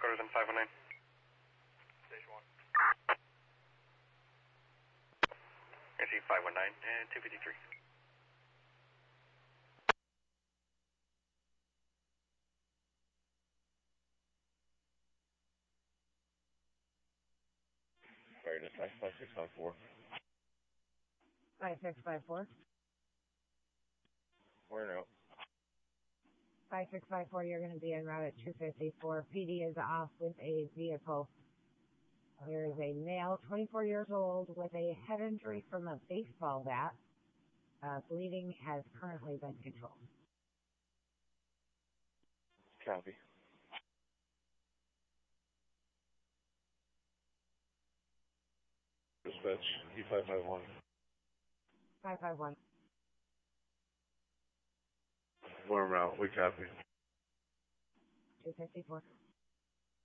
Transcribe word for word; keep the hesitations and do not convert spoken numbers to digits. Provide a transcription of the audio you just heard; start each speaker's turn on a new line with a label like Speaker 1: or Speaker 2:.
Speaker 1: headquarters in five one nine.
Speaker 2: Station one.
Speaker 1: I see five one nine and two fifty-three.
Speaker 3: Fire dispatch five six five four.
Speaker 4: five six five four.
Speaker 3: We're out.
Speaker 4: five six five four, you're going to be en route at two fifty-four. P D is off with a vehicle. There is a male, twenty-four years old, with a head injury from a baseball bat. Uh, bleeding has currently been controlled.
Speaker 3: Copy. Dispatch E five five one.
Speaker 4: five five one.
Speaker 3: We're out. We copy.
Speaker 4: two fifty-four.